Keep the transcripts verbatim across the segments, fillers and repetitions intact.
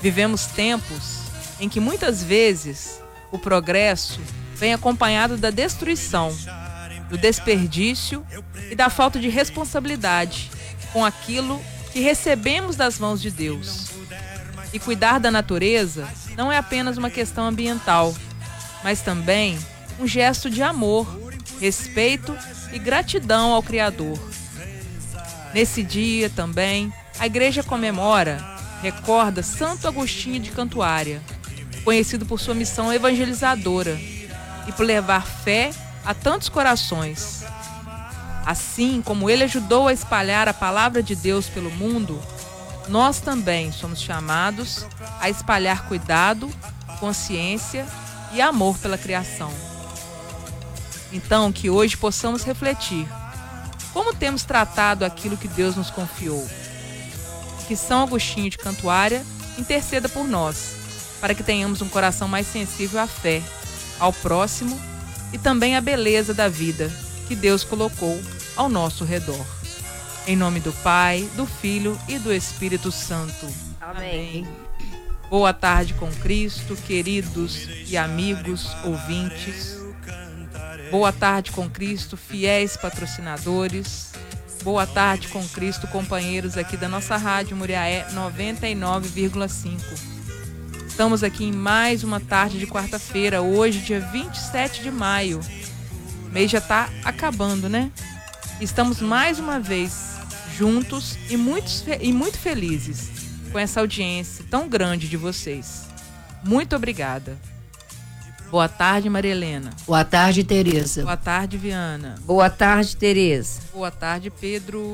Vivemos tempos em que muitas vezes o progresso vem acompanhado da destruição, do desperdício e da falta de responsabilidade com aquilo que recebemos das mãos de Deus. E cuidar da natureza não é apenas uma questão ambiental, mas também um gesto de amor, respeito e gratidão ao Criador. Nesse dia também, a igreja comemora, recorda Santo Agostinho de Cantuária, conhecido por sua missão evangelizadora e por levar fé a tantos corações. Assim como ele ajudou a espalhar a palavra de Deus pelo mundo, nós também somos chamados a espalhar cuidado, consciência e amor pela criação. Então, que hoje possamos refletir como temos tratado aquilo que Deus nos confiou. Que São Agostinho de Cantuária interceda por nós, para que tenhamos um coração mais sensível à fé, ao próximo e também à beleza da vida que Deus colocou ao nosso redor. Em nome do Pai, do Filho e do Espírito Santo. Amém. Boa tarde com Cristo, queridos e amigos ouvintes. Boa tarde com Cristo, fiéis patrocinadores. Boa tarde com Cristo, companheiros aqui da nossa rádio Muriaé noventa e nove vírgula cinco. Estamos aqui em mais uma tarde de quarta-feira, hoje, dia vinte e sete de maio. O mês já está acabando, né? Estamos mais uma vez juntos e, muitos, e muito felizes com essa audiência tão grande de vocês. Muito obrigada. Boa tarde, Maria Helena. Boa tarde, Tereza. Boa tarde, Viana. Boa tarde, Tereza. Boa tarde, Pedro.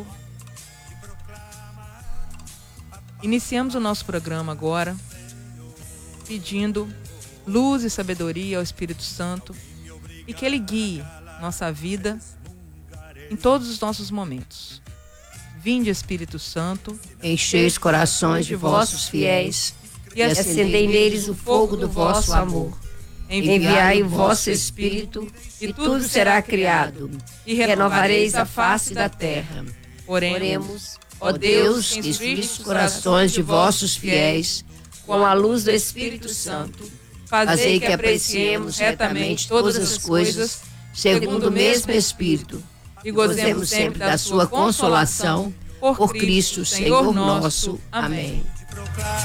Iniciamos o nosso programa agora pedindo luz e sabedoria ao Espírito Santo e que Ele guie nossa vida em todos os nossos momentos. Vinde, Espírito Santo, enchei os corações de vossos fiéis e acendei neles o fogo do vosso amor. Enviai o vosso Espírito e tudo será criado e renovareis a face da terra. Oremos, ó Deus, que instruíste os corações de vossos fiéis com a luz do Espírito Santo, fazei que apreciemos retamente todas as coisas segundo o mesmo Espírito e gozemos sempre da sua consolação por Cristo, Senhor nosso. Amém.